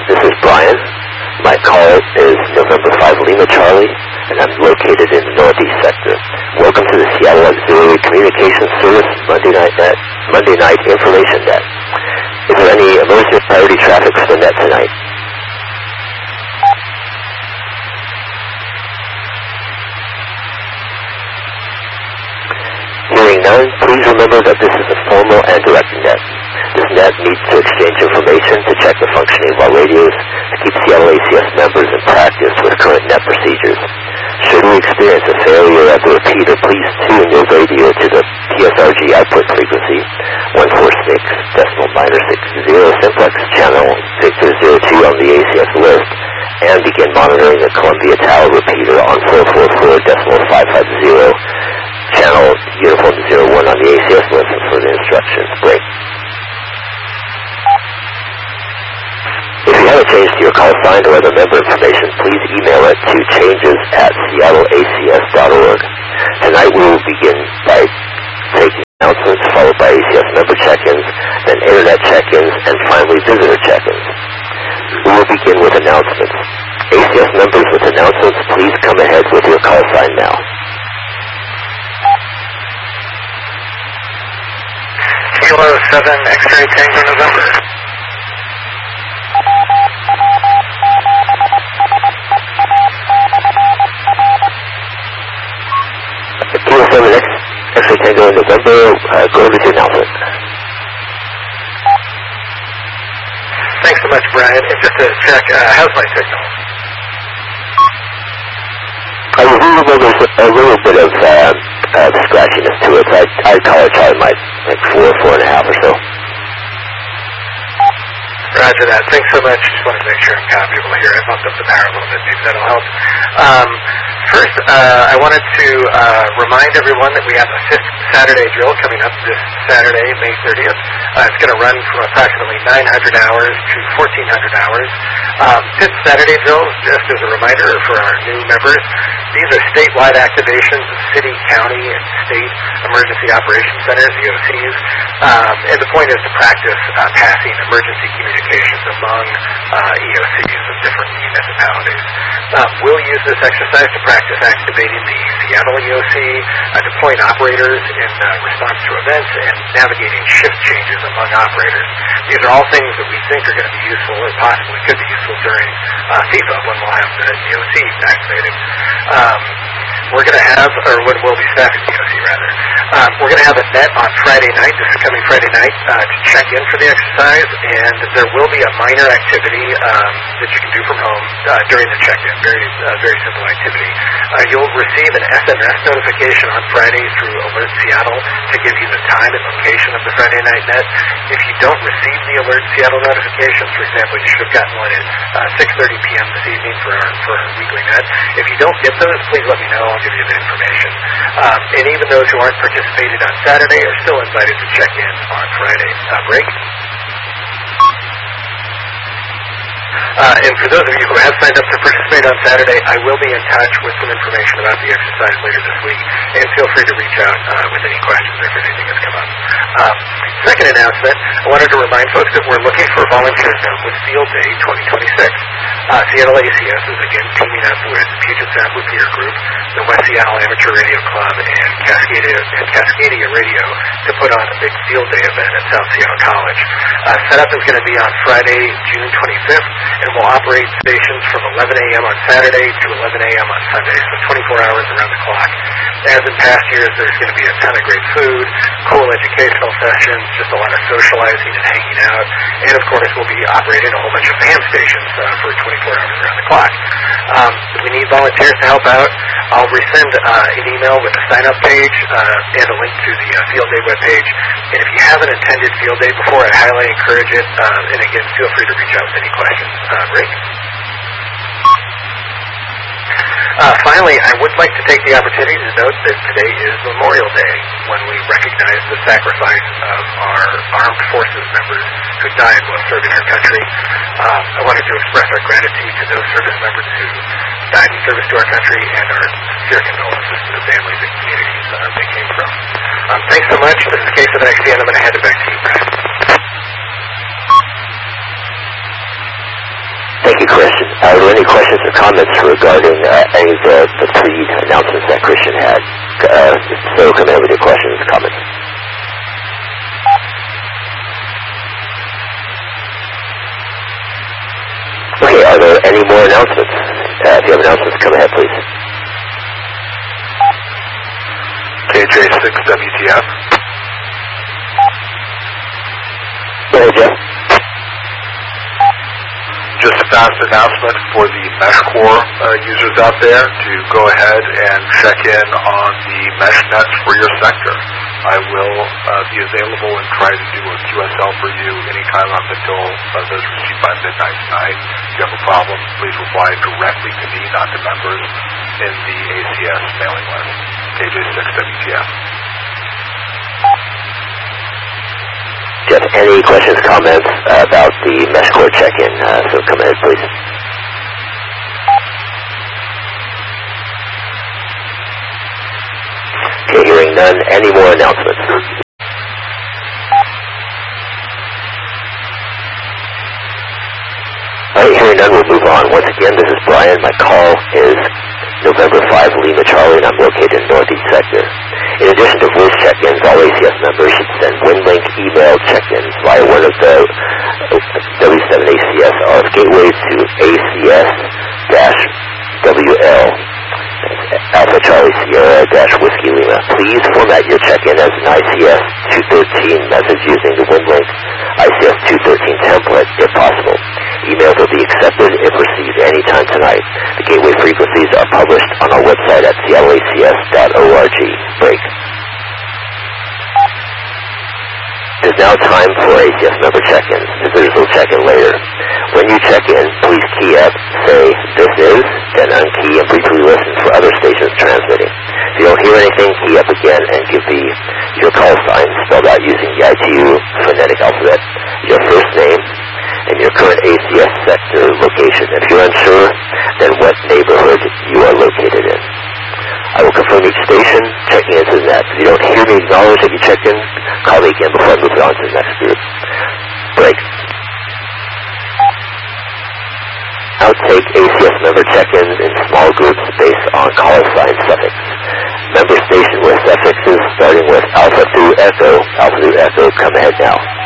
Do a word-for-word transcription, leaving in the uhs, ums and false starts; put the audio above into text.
This is Brian. My call is November fifth Lima Charlie, and I'm located in the Northeast sector. Welcome to the Seattle Auxiliary Communications Service Monday Night Net, Monday Night Information Net. Is there any emergency priority traffic for the net tonight? Hearing none, please remember that this is a formal and direct net. This net needs to exchange information to check the functioning of our radios to keep Seattle A C S members in practice with current net procedures. Should we experience a failure at the repeater, please tune your radio to the P S R G output frequency one forty-six decimal minor six zero simplex channel Victor zero two on the A C S list and begin monitoring the Columbia Tower repeater on four forty-four decimal five five zero channel uniform zero one on the A C S list for the instructions. Break. If you have a change to your call sign or other member information, please email it to changes at seattle A C S dot org. Tonight we will begin by taking announcements, followed by A C S member check-ins, then internet check-ins, and finally visitor check-ins. We will begin with announcements. A C S members with announcements, please come ahead with your call sign now. Kilo seven X-ray Tango November. Kilo seven X-ray Tango November, uh, go over to your announcement. Thanks so much, Brian. And just to check, uh, how's my signal? I was a little, a little bit of uh, uh, scratchiness to it. I, I'd call it probably my, like four, four and a half or so. Roger that. Thanks so much. Just wanted to make sure I'm kind of able to hear. I bumped up the power a little bit. Maybe that'll help. Um, first, uh, I wanted to uh, remind everyone that we have a fifth Saturday drill coming up this Saturday, May thirtieth. Uh, it's going to run from approximately nine hundred hours to fourteen hundred hours. Um, fifth Saturday drills, just as a reminder for our new members, these are statewide activations of city, county, and state emergency operations centers, E O Cs. Um, and the point is to practice uh, passing emergency communications among uh, E O Cs of different municipalities. Uh, we'll use this exercise to practice activating the Seattle E O C, uh, deploying operators in uh, response to events, and navigating shift changes among operators. These are all things that we think are going to be useful and possibly could be useful during uh, FIFA when we'll have the E O C activating. Um, we're going to have, or when we'll be staffing the E O C rather, um, we're going to have a net on Friday night, this is coming Friday night, uh, to check in for the exercise, and there will be a minor activity um, that you can do from home uh, during the check-in, very uh, very simple activity. Uh, you'll receive an S M S notification on Friday through Alert Seattle to give you the time and location of the Friday night net. If you don't receive the Alert Seattle notifications, for example, you should have gotten one at uh, six thirty p.m. this evening for our, for our weekly net. If you don't get those, please let me know. I'll give you the information. Um, and even those who aren't participating on Saturday are still invited to check in on Friday. Uh, break. Uh, and for those of you who have signed up to participate on Saturday, I will be in touch with some information about the exercise later this week, and feel free to reach out uh, with any questions if anything has come up. Um, second announcement, I wanted to remind folks that we're looking for volunteers now with Field Day twenty twenty-six. Uh, Seattle A C S is again teaming up with Puget Sound Repeater Group, the West Seattle Amateur Radio Club, and Cascadia, and Cascadia Radio to put on a big Field Day event at South Seattle College. Uh, setup is going to be on Friday, June twenty-fifth, and will operate stations from eleven a.m. on Saturday to eleven a.m. on Sunday, so twenty-four hours around the clock. As in past years, there's going to be a ton of great food, cool educational sessions, just a lot of socializing and hanging out, and of course we'll be operating a whole bunch of fan stations uh, for twenty-four hours around the clock. Um, we need volunteers to help out. I'll resend uh, an email with a sign-up page uh, and a link to the uh, Field Day webpage. And if you haven't attended Field Day before, I highly encourage it. Uh, and again, feel free to reach out with any questions. Uh, Rick? Uh, finally, I would like to take the opportunity to note that today is Memorial Day, when we recognize the sacrifice of our armed forces members who died while serving our country. Um, I wanted to express our gratitude to those service members who died in service to our country, and our sincere condolences to the families and communities uh, they came from. Um, thanks so much. This is Case of X C N. I'm going to hand it back to you, Brad. Thank you, Christian. Are there any questions or comments regarding uh, any of the, the pre-announcements that Christian had? Uh, so come ahead with your questions and comments. Okay, are there any more announcements? Uh, if you have announcements, come ahead, please. K J six W T F. Go ahead, Jeff. Just a fast announcement for the MeshCore uh, users out there to go ahead and check in on the mesh nets for your sector. I will uh, be available and try to do a Q S L for you anytime up until uh, those received by midnight tonight. If you have a problem, please reply directly to me, not to members in the A C S mailing list. K J six W T F. Jeff, any questions, comments uh, about the MeshCore check-in? Uh, so come ahead, please. Okay, hearing none. Any more announcements? All right, hearing none, we'll move on. Once again, this is Brian. My call is November fifth, Lima Charlie, and I'm located in Northeast Sector. In addition to voice check-ins, all A C S members should send WinLink email check-ins via one of the W seven A C S R F gateways to A C S W L, Alpha Charlie Sierra Whiskey Lima. Please format your check-in as an I C S two thirteen message using the WinLink I C S two thirteen template, if possible. Emails will be accepted if received anytime tonight. The gateway frequencies are published on our website at C L A C S dot org. Break. It is now time for A C S member check-ins. Visitors will check in later. When you check in, please key up, say, "This is," then unkey and briefly listen for other stations transmitting. If you don't hear anything, key up again and give the your call sign spelled out using the I T U phonetic alphabet, your first name, and your current A C S sector location. If you're unsure, then what neighborhood you are located in. I will confirm each station, checking into the net. If you don't hear me acknowledge that you checked in, call me again before I move on to the next group. Break. Outtake A C S member check-ins in small groups based on caller sign suffix. Member station with suffixes starting with Alpha through Echo. Alpha through Echo, come ahead now.